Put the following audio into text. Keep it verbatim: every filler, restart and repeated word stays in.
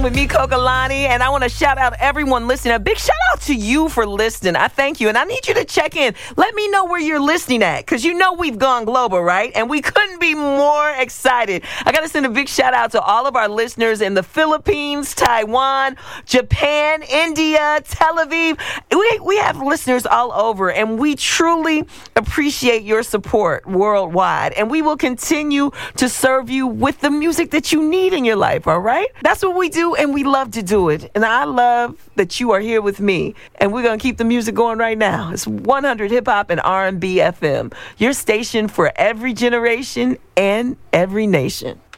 With me, Kokalani, and I want to shout out everyone listening. A big shout out to you for listening. I thank you, and I need you to check in. Let me know where you're listening at, because you know we've gone global, right? And we couldn't be more excited. I got to send a big shout out to all of our listeners in the Philippines, Taiwan, Japan, India, Tel Aviv. We, we have listeners all over, and we truly appreciate your support worldwide, and we will continue to serve you with the music that you need in your life, all right? That's what we do, and we love to do it. And I love that you are here with me, and we're going to keep the music going right now. It's one hundred Hip Hop and R and B F M, your station for every generation and every nation.